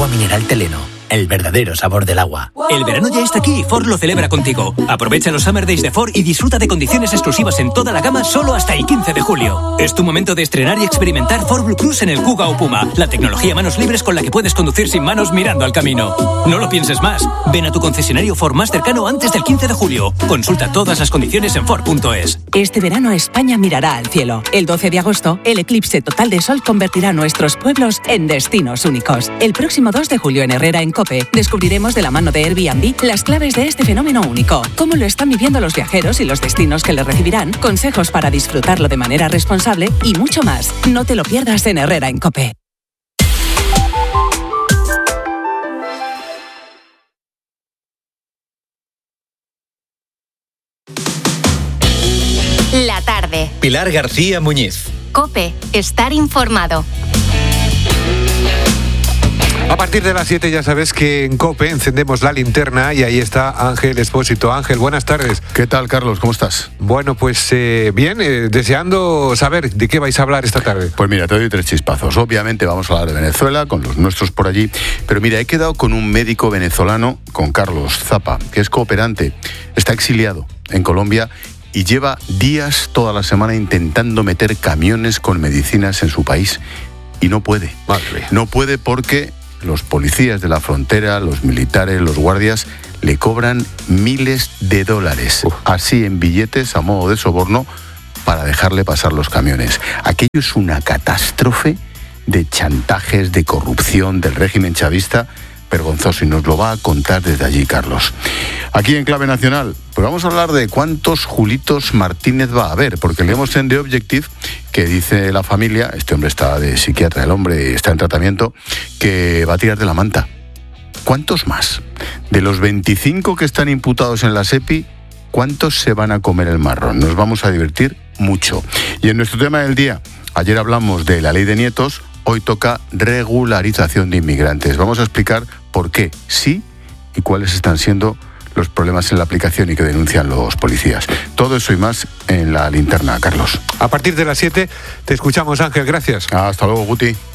Agua mineral Teleno, el verdadero sabor del agua. El verano ya está aquí y Ford lo celebra contigo. Aprovecha los Summer Days de Ford y disfruta de condiciones exclusivas en toda la gama solo hasta el 15 de julio. Es tu momento de estrenar y experimentar Ford Blue Cruise en el Kuga o Puma, la tecnología manos libres con la que puedes conducir sin manos mirando al camino. No lo pienses más. Ven a tu concesionario Ford más cercano antes del 15 de julio. Consulta todas las condiciones en Ford.es. Este verano España mirará al cielo. El 12 de agosto, el eclipse total de sol convertirá nuestros pueblos en destinos únicos. El próximo 2 de julio en Herrera, en COPE, descubriremos de la mano de Airbnb las claves de este fenómeno único, cómo lo están viviendo los viajeros y los destinos que le recibirán, consejos para disfrutarlo de manera responsable y mucho más. No te lo pierdas en Herrera, en COPE. La tarde. Pilar García Muñiz. COPE. Estar informado. A partir de las 7 ya sabes que en COPE encendemos la linterna y ahí está Ángel Expósito. Ángel, buenas tardes. ¿Qué tal, Carlos? ¿Cómo estás? Bueno, pues bien, deseando saber de qué vais a hablar esta tarde. Pues mira, te doy 3 chispazos. Obviamente vamos a hablar de Venezuela, con los nuestros por allí, pero mira, he quedado con un médico venezolano, con Carlos Zapa, que es cooperante, está exiliado en Colombia y lleva días toda la semana intentando meter camiones con medicinas en su país y no puede. Madre mía. No puede porque los policías de la frontera, los militares, los guardias, le cobran miles de dólares, así en billetes a modo de soborno, para dejarle pasar los camiones. Aquello es una catástrofe de chantajes, de corrupción del régimen chavista, vergonzoso, y nos lo va a contar desde allí, Carlos. Aquí en Clave Nacional, pues vamos a hablar de cuántos Julitos Martínez va a haber, porque leemos en The Objective que dice la familia, este hombre está de psiquiatra, el hombre está en tratamiento, que va a tirar de la manta. ¿Cuántos más? De los 25 que están imputados en la SEPI, ¿cuántos se van a comer el marrón? Nos vamos a divertir mucho. Y en nuestro tema del día, ayer hablamos de la ley de nietos, hoy toca regularización de inmigrantes. Vamos a explicar por qué sí y cuáles están siendo los problemas en la aplicación y que denuncian los policías. Todo eso y más en la linterna, Carlos. A partir de las 7 te escuchamos, Ángel. Gracias. Hasta luego, Guti.